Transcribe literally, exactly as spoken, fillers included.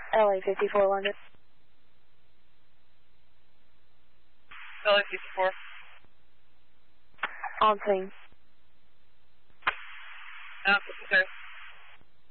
L A fifty-four London. L A fifty-four. On scene. Uh, sorry.